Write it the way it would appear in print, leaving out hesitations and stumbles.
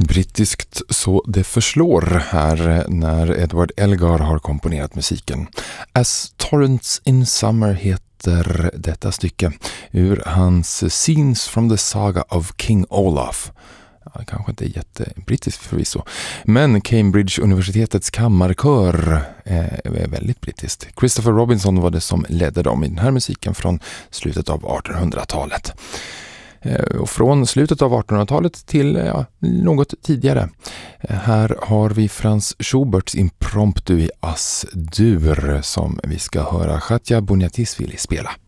Brittiskt så det förslår här när Edward Elgar har komponerat musiken. As Torrents in Summer heter detta stycke ur hans Scenes from the Saga of King Olaf. Ja, kanske inte jättebrittiskt förvisso, men Cambridge-universitetets kammarkör är väldigt brittiskt. Christopher Robinson var det som ledde dem i den här musiken från slutet av 1800-talet. Och från slutet av 1800-talet till något tidigare. Här har vi Franz Schuberts impromptu i As-dur som vi ska höra Katja Boniatisvili spela.